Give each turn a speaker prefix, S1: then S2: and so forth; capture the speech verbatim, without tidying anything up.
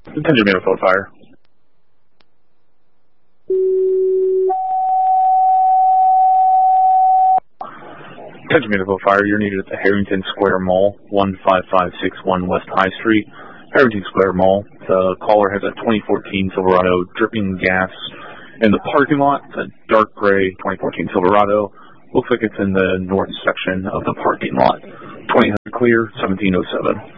S1: Attention Minnesota Fire. Attention Minnesota Fire, you're needed at the Harrington Square Mall, one five five six one West High Street, Harrington Square Mall. The caller has a twenty fourteen Silverado dripping gas in the parking lot. It's a dark gray twenty fourteen Silverado. Looks like it's in the north section of the parking lot. twenty clear, seventeen oh seven.